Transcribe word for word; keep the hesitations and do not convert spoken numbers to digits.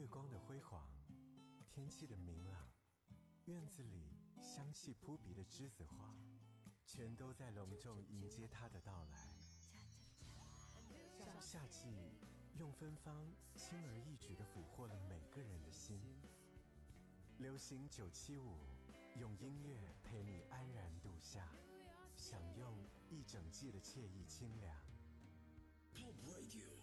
月光的辉煌，天气的明朗，院子里香气扑鼻的栀子花，全都在隆重迎接它的到来。夏季用芬芳轻而易举地俘获了每个人的心。流行九七五，用音乐陪你安然度夏，享用一整季的惬意清凉。 Top Radio